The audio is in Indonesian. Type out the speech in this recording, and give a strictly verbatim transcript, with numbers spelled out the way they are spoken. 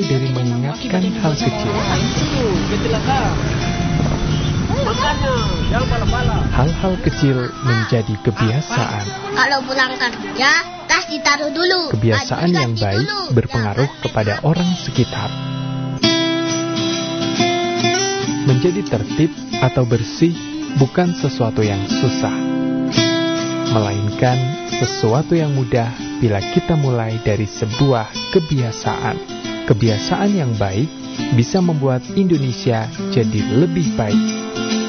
dari mengingatkan hal kecil. Hal-hal kecil menjadi kebiasaan. Kalau pulang kerja, tas ditaruh dulu. Kebiasaan Baju yang ganti baik dulu. berpengaruh kepada orang sekitar. Menjadi tertib atau bersih bukan sesuatu yang susah, melainkan sesuatu yang mudah bila kita mulai dari sebuah kebiasaan. Kebiasaan yang baik bisa membuat Indonesia jadi lebih baik.